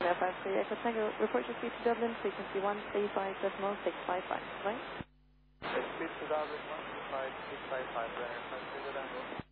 53 Echo Tango, report your speed to Dublin, frequency 135.655, right? Speed to Dublin 135.655, Renner, 53 Tango.